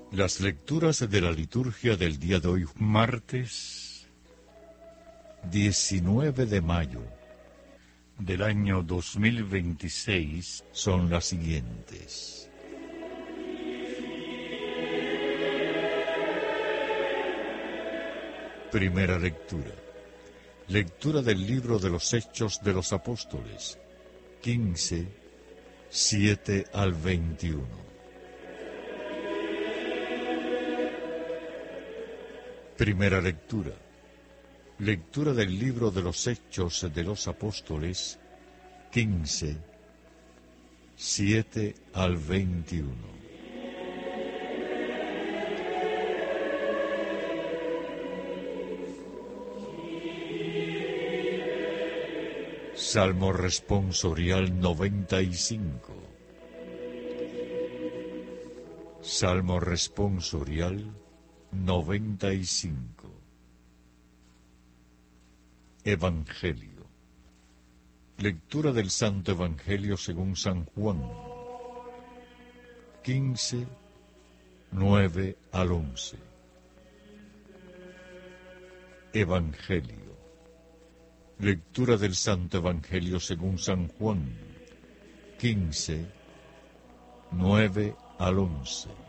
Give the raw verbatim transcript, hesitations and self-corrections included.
Las lecturas de la liturgia del día de hoy, martes diecinueve de mayo del año dos mil veintiséis, son las siguientes. Primera lectura. Lectura del libro de los Hechos de los Apóstoles, quince, siete al veintiuno. Primera lectura. Lectura del libro de los Hechos de los Apóstoles, quince, siete al veintiuno. Salmo responsorial noventa y cinco. Salmo responsorial noventa y cinco. Evangelio. Lectura del Santo Evangelio según San Juan, quince, nueve al once. Evangelio. Lectura del Santo Evangelio según San Juan, quince, nueve al once.